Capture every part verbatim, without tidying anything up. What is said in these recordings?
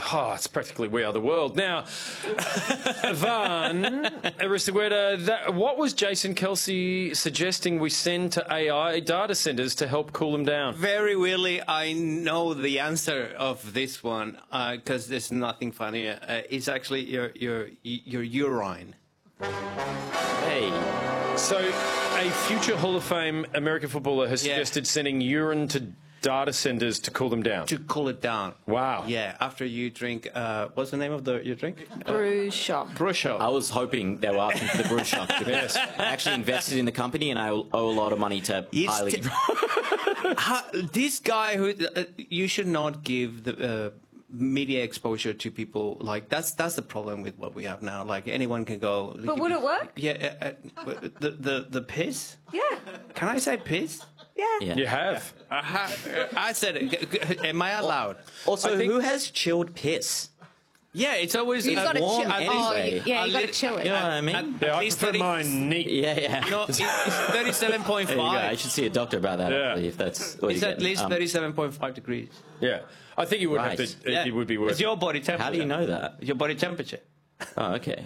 Oh, it's practically We Are the World. Now, Van Aristegueta, that, what was Jason Kelsey suggesting we send to A I data centres to help cool them down? Very weirdly, I know the answer of this one because uh, there's nothing funny. Uh, it's actually your your your urine. Hey. So, a future Hall of Fame American footballer has Yeah. suggested sending urine to data centres to cool them down. To cool it down. Wow. Yeah, after you drink, uh, what's the name of the your drink? Brew shop. Brew shop. I was hoping they were asking for the brew shop. Yes. I actually invested in the company and I owe a lot of money to It's highly... t- How, this guy who uh, you should not give the uh, media exposure to people like that's that's the problem with what we have now. Like anyone can go. But would it work? Yeah, uh, uh, the the the piss. Yeah. Can I say piss? Yeah. Yeah. You have. I, ha- I said it. G- g- Am I allowed? Also, I think- who has chilled piss? Yeah, it's always You've uh, got to warm chill. anyway. Oh, you- yeah, A you got to lit- chill it. You know what I mean? At, Yeah, at I least prefer thirty. mine neat. Yeah, yeah. No, it's thirty-seven point There you go. I five. should see a doctor about that, Yeah. actually, if that's what It's you at get. least Um, thirty-seven point five degrees. Yeah. I think you would Right. have to, Yeah. it would be worth It's your body temperature. How do you know that? Your body temperature. Oh, okay.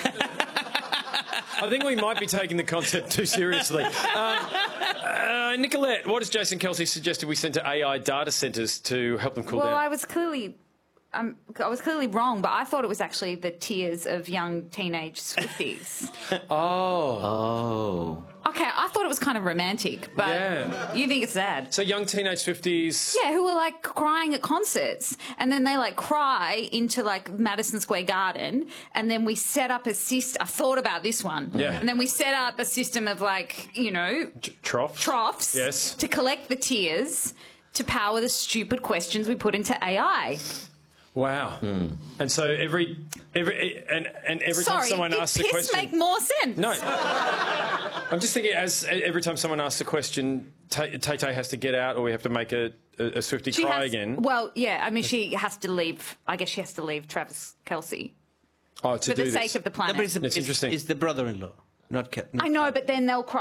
I think we might be taking the concept too seriously. Um, uh, Nicolette, what has Jason Kelsey suggested we send to A I data centres to help them cool Well, down? I was clearly, um, I was clearly wrong, but I thought it was actually the tears of young teenage Swifties. Oh. Oh. Okay, I thought it was kind of romantic, but Yeah. you think it's sad. So young teenage Swifties. Yeah, who were like crying at concerts, and then they like cry into like Madison Square Garden, and then we set up a system. I thought about this one, Yeah. and then we set up a system of like you know Trough. troughs, Yes. to collect the tears to power the stupid questions we put into A I. Wow. And so every every and and every Sorry, time someone did asks a piss question, make more sense? no. I'm just thinking as every time someone asks a question, Tay Tay has to get out, or we have to make a a, a Swiftie She cry has, again. Well, yeah, I mean, she has to leave. I guess she has to leave Travis Kelce Oh, to for do the this. sake of the planet. No, but it's, That's it's, interesting. it's the brother-in-law, not Ke- not I know, but then they'll cry.